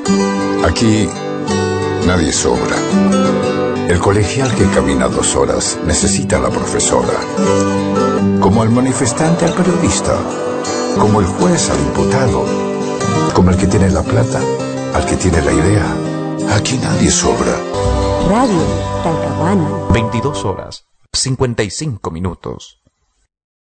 Aquí nadie sobra. El colegial que camina 2 horas necesita a la profesora. Como el manifestante al periodista. Como el juez al imputado. Como el que tiene la plata al que tiene la idea. Aquí nadie sobra. Radio Talcahuano. 22 horas, 55 minutos.